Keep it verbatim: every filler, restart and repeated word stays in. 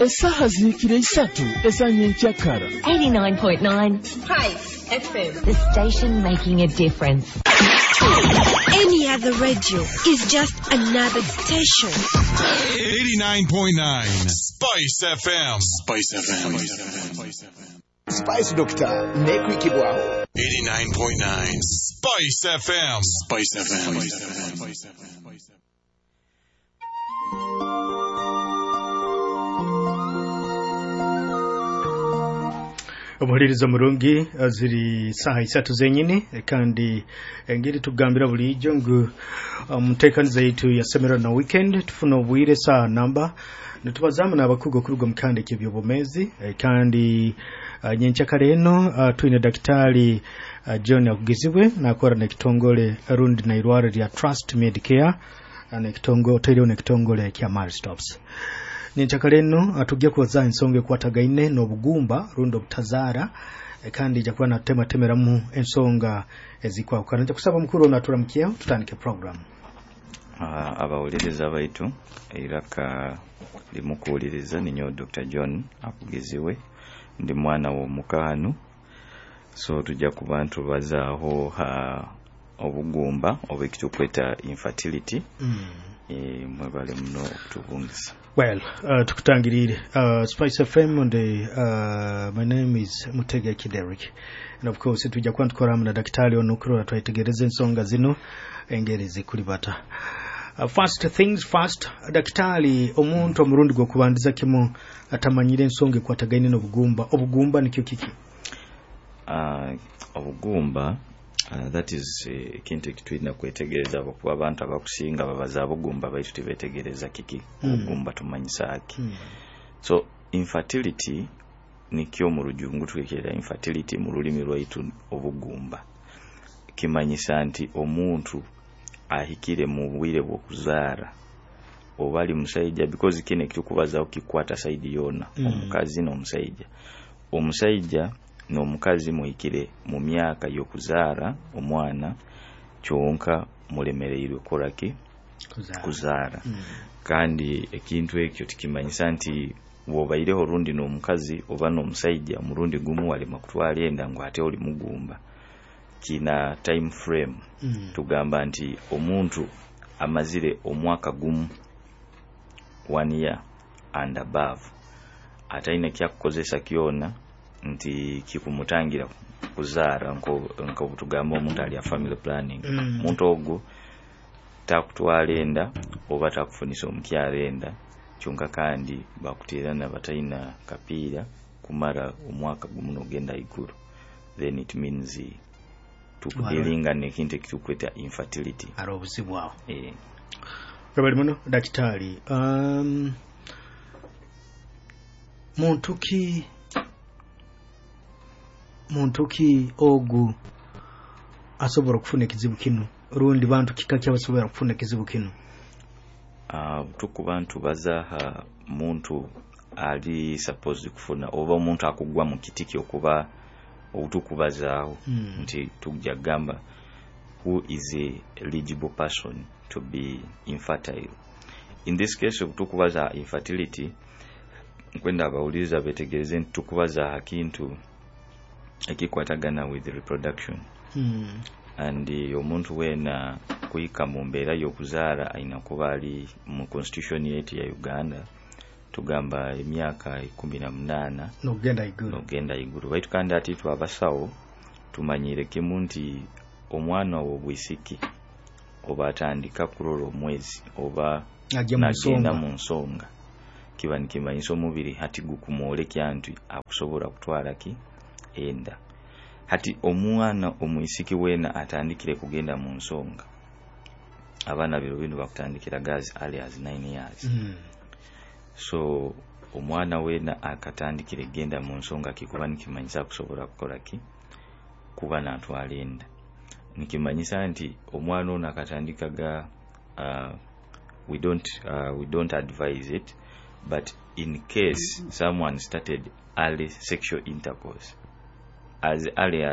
Essaha zikire isatu esanye nchakara. eighty-nine point nine Spice F M. The station making a difference. Any other radio is just another station. eighty-nine point nine Spice F M. Spice F M. Spice F M. Spice Doctor Nekwi Kibwaho. eighty-nine point nine Spice F M. Spice F M. Spice F M. Omuhuliriza mulungi ziri saha isatu zenyini kandi engeri tugambira bulijjo ngu omuteekaniza yitu yasemera na weekend tufuna obwire saa namba netubazamu n'abakugu okuruga mu kande ky'ebyobumezi kandi nyenkyakale eno tuyina dakitali John akugizibwe nakora n'ekitongole rundi na irwaro lya Trust Medicare n'ekitongole oterewo n'ekitongole kya Maristops. Nyenkyakale eno atujja kubaza ensonga ekwatagaine n'obugumba rundi obutazaara kandi ija kuba natematemeramu ensonga ezikwawukana. Nja kusaba mukulu onaturamukyeho tutandike program. Uh, abawuliriza baitu iraka limukuwuliriza ninyo Doctor John akugizibwe ndi mwana w'omukahanu so tujja ku bantu bazaaho uh, obugumba oba ekitukweta infertility mm. e, mwebale muno okutubungisa. Well, uh, tukutangirire uh, Spice F M and uh, my name is Mutege Kiderik and of course tujja kwa ntukoramu na daktari onukuro twayitegereza ensonga zino engeri zikulibata. Uh, first things first, daktari omuntu omurundi gwo kubandiza kimu atamanyire ensonga ekwatagaine n'obugumba. Obugumba nikyo kiki? Uh, obugumba Uh, that is uh, kintu ekitwina kwetegereza okuba abantu abakusinga babaza abugumba baitu tibetegereza kiki obugumba mm. tumanyisa haki mm. So infertility nikyo mu rujungu twekera infertility mu lulimi lwaitu obugumba kimanyisa nti omuntu ahikire mu bwire bw'okuzaara obali musaija because kine kitukubaza okikwata saidi yona mm. omukazi n'omusaija omusaija n'omukazi muhikire mu myaka y'okuzaara omwana kyonka mulemereirwe koraki kuzaara, kuzaara. Mm. kandi ekintu ekyo tikimanyisa nti wobaireho rundi n'omukazi oba n'omusaija murundi gumu walema kutwala enda ngo ate oli mugumba kina time frame mm. tugamba nti omuntu amazire omwaka gumu one year and above ataine kyakukozesa kyona nti kikumutangira kuzaara nko nko butugamba omuntu ali ya family planning mm. muntu ogwo takutwala enda oba takufunisa omukyala enda kyonka kandi bakuterana bataina kapiira kumara omwaka gumu nogenda iguru then it means tukudelinga nekintu ekitukweta infertility arobusibwawo eh Robert muno daktari um muntu ki muntu ki ogu asobora kufuna ekizibu kino rundi bantu kika kyabasobora kufuna ekizibu kino? Uh, tuku bantu bazaha muntu ali supposed kufuna oba omuntu akugwa mu kitiki okuba obutukubazaaho mm. nti tujja gamba who is a eligible person to be infertile. In this case obutukubaza infertility kwenda abawuliza betegereze nti tukubaza hakintu ekikwatagana with reproduction mm. and uh, omuntu wena kuyika mu mbeera y'okuzaala ayina kuba ali mu constitution yetu ya Uganda tugamba emyaka ikumi na munana nogenda iguru nogenda iguru baitu kandi ati twabasawo tumanyire kimu nti omwana w'obwisiki oba atandika kurora omwezi oba nagenda mu nsonga kiba nikimanyisa omubiri hati gukumole kyantu akusobora kutwala ki enda hati omwana omwisiki wena atandikire kugenda mu nsonga abana biro bino bakutandikira gazi ali as nine years mm. so omwana wena akatandikire genda mu nsonga kikuba nikimanyisa kusobora kukola ki kuba natwala enda nikimanyisa nti omwana ono akatandikaga uh, we don't uh, we don't advise it but in case someone started early sexual intercourse as early